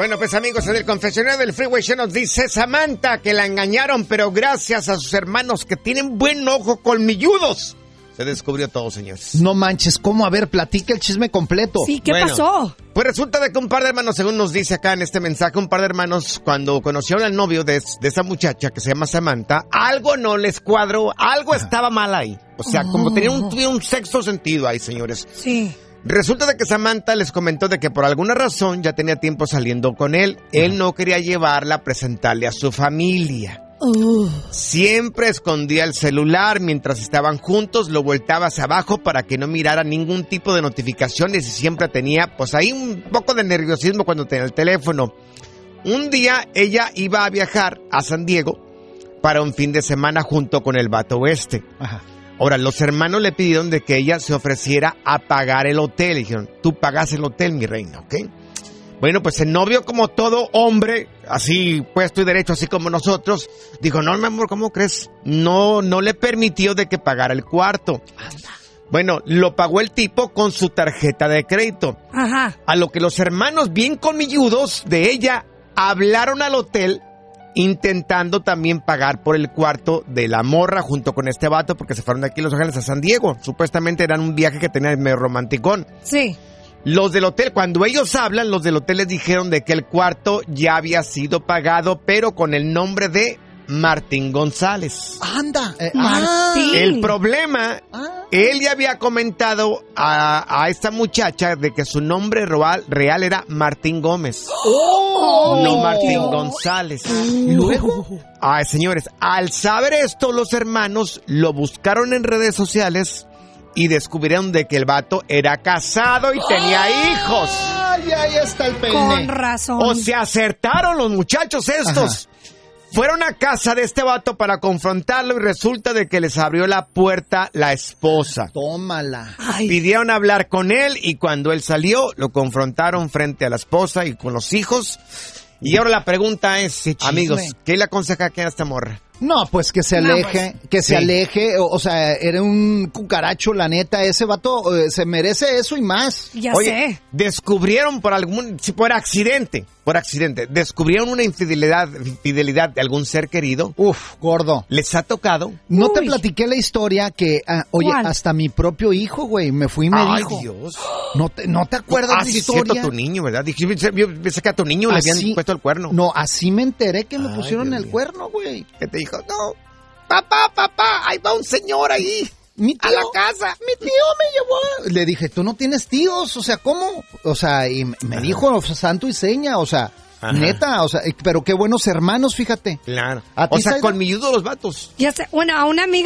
Bueno, pues amigos, en el confesionario del Freeway Show nos dice Samantha que la engañaron, pero gracias a sus hermanos que tienen buen ojo colmilludos, se descubrió todo, señores. No manches, ¿cómo? A ver, platica el chisme completo. Sí, ¿qué pasó? Pues resulta de que un par de hermanos, según nos dice acá en este mensaje, un par de hermanos, cuando conocieron al novio de esa muchacha que se llama Samantha, algo no les cuadró, algo estaba mal ahí. O sea, como tuvieron un sexto sentido ahí, señores. Sí. Resulta de que Samantha les comentó de que por alguna razón ya tenía tiempo saliendo con él. Él no quería llevarla a presentarle a su familia. Siempre escondía el celular mientras estaban juntos, lo volteaba hacia abajo para que no mirara ningún tipo de notificaciones y siempre tenía, pues ahí un poco de nerviosismo cuando tenía el teléfono. Un día ella iba a viajar a San Diego para un fin de semana junto con el vato este. Ajá. Ahora, los hermanos le pidieron de que ella se ofreciera a pagar el hotel. Dijeron, tú pagas el hotel, mi reina, ¿ok? Bueno, pues el novio, como todo hombre, así puesto y derecho, así como nosotros, dijo, no, mi amor, ¿cómo crees? No le permitió de que pagara el cuarto. Anda. Bueno, lo pagó el tipo con su tarjeta de crédito. Ajá. A lo que los hermanos, bien colmilludos de ella, hablaron al hotel intentando también pagar por el cuarto de la morra junto con este vato porque se fueron de aquí a Los Ángeles a San Diego. Supuestamente eran un viaje que tenían medio romanticón. Sí. Los del hotel, cuando ellos hablan, los del hotel les dijeron de que el cuarto ya había sido pagado, pero con el nombre de Martín González. ¡Anda! Martín. El problema, él ya había comentado a esta muchacha de que su nombre real era Martín Gómez. No Martín González. ¿Y luego? Ay, señores, al saber esto, los hermanos lo buscaron en redes sociales y descubrieron de que el vato era casado y tenía hijos. ¡Ay, ahí está el peine! Con razón. O se acertaron los muchachos estos. Ajá. Fueron a casa de este vato para confrontarlo y resulta de que les abrió la puerta la esposa. Tómala. Ay. Pidieron hablar con él y cuando él salió, lo confrontaron frente a la esposa y con los hijos. Y ahora la pregunta es, amigos, ¿qué le aconseja a esta morra? No, pues que se aleje, se aleje, o sea, era un cucaracho, la neta, ese vato se merece eso y más. Ya Oye, sé. Descubrieron por accidente, descubrieron una infidelidad de algún ser querido. Uf, gordo. ¿Les ha tocado? No te platiqué la historia que, oye, ¿cuál? Hasta mi propio hijo, güey, me fui y me dijo. Ay, Dios. ¿No te acuerdas de la sí, historia? cierto, tu niño, ¿verdad? Yo pensé que a tu niño le habían puesto el cuerno. No, así me enteré que me pusieron Dios el mío. cuerno, güey. ¿Qué te dijo? No, papá, ahí va un señor ahí. Mi tío, a la casa. Mi tío me llevó. Le dije, tú no tienes tíos, o sea, ¿cómo? O sea, y me dijo santo y seña, o sea, neta, o sea, pero qué buenos hermanos, fíjate. Claro. ¿A ti, O sea, Zaida? colmilludos los vatos. Ya sé. Bueno, a una amiga